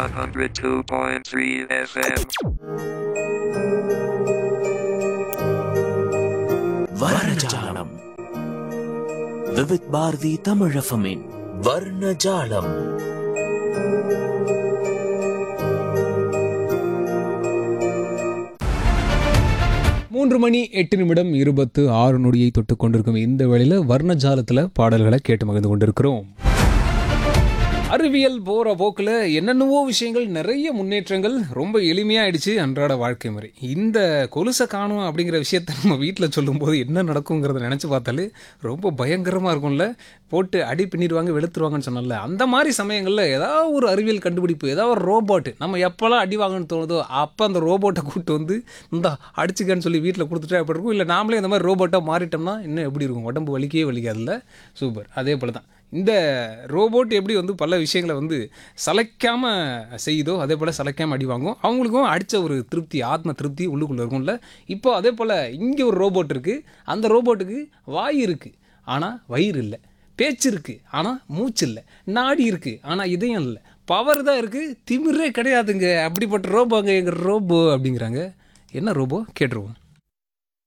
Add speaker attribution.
Speaker 1: 102.3 FM.
Speaker 2: வர்ணஜாலம் விவித் பாரதி தமிழஃபமின் வர்ணஜாலம்.
Speaker 3: 3:08 தொட்டு கொண்டிருக்கும் இந்த வேளையில் வர்ணஜாலத்தில் பாடல்களை கேட்டு மகிழ்ந்து கொண்டிருக்கிறோம். அறிவியல் போகிற போக்கில் என்னென்னவோ விஷயங்கள், நிறைய முன்னேற்றங்கள், ரொம்ப எளிமையாகிடுச்சு அன்றாட வாழ்க்கை முறை. இந்த கொலுசை காணும் அப்படிங்கிற விஷயத்த நம்ம வீட்டில் சொல்லும்போது என்ன நடக்குங்கிறத நினச்சி பார்த்தாலே ரொம்ப பயங்கரமாக இருக்கும்ல. போட்டு அடி பின்னிடுவாங்க, வெளுத்துருவாங்கன்னு சொன்னால அந்த மாதிரி சமயங்களில் ஏதாவது ஒரு அறிவியல் கண்டுபிடிப்பு, ஏதாவது ஒரு ரோபோட்டு, நம்ம எப்போல்லாம் அடி வாங்கன்னு தோணுதோ அப்போ அந்த ரோபோட்டை கூப்பிட்டு வந்து இந்த அடிச்சுக்கன்னு சொல்லி வீட்டில் கொடுத்துட்டா எப்படி இருக்கும். இல்லை நாமளே இந்த மாதிரி ரோபோட்டாக மாறிட்டோம்னா இன்னும் எப்படி இருக்கும், உடம்பு வலிக்கவே வலிக்காதுல்ல. சூப்பர். அதே போல் தான் இந்த ரோபோட் எப்படி வந்து பல விஷயங்களை வந்து சளைக்காமல் செய்யுதோ அதே போல் சளைக்காமல் அடி வாங்கும். அவங்களுக்கும் அடித்த ஒரு திருப்தி, ஆத்ம திருப்தி உள்ளுக்குள்ளே இருக்கும்ல. இப்போ அதே போல் இங்கே ஒரு ரோபோட் இருக்குது. அந்த ரோபோட்டுக்கு வாய் இருக்குது ஆனால் வயிறு இல்லை, பேச்சு இருக்குது ஆனால் மூச்சு இல்லை, நாடி இருக்குது ஆனால் இதயம் இல்லை, பவர் தான் இருக்குது, திமிரே கிடையாதுங்க. அப்படிப்பட்ட ரோபோங்க எங்கள் ரோபோ அப்படிங்கிறாங்க. என்ன ரோபோ கேட்டுருவோம்.